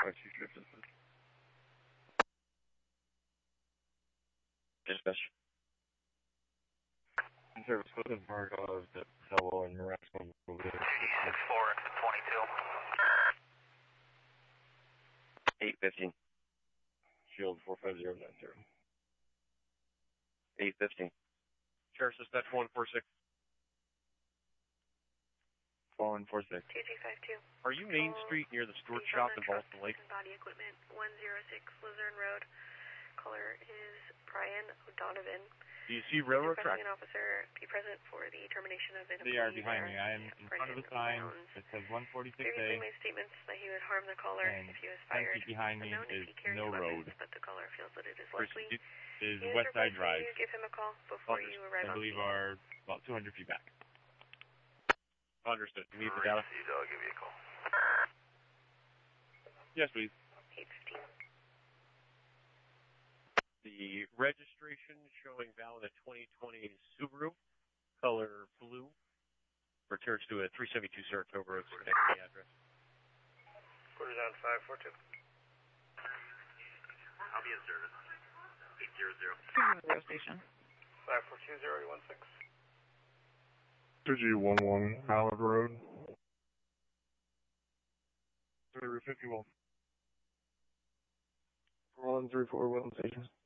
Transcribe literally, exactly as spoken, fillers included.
five two shift. Dispatch. Service code of Mark of the Hello and Marasco. six four twenty-two. eight fifteen. Shield four five zero nine zero. eight fifteen. Sheriff's Dispatch one four six. one four six. two two five two. Are you Main Street near the Stewart Shop in Boston Lake? Body equipment one oh six Luzerne Road. Caller is Brian O'Donovan. Do you see railroad tracks? An officer be present for the termination of an They are behind me. I am in front of a sign that says one forty-six A. Previously made statements that he would harm the caller if he was fired. ten feet behind me is no road. But the caller feels that it is likely. Is West Side Drive. Give him a call before you arrive I believe are about two hundred feet back. Understood. You need the data? I'll give you a call. Yes, please. eight fifteen. The registration showing valid a twenty twenty Subaru, color blue, returns to a three seventy-two Saratoga Road, Schenectady address. Quarter down five four two. I'll be in service. eight hundred. Radio station. five four two zero one six. two G one one Howard Road. Route fifty-one. one three four one station.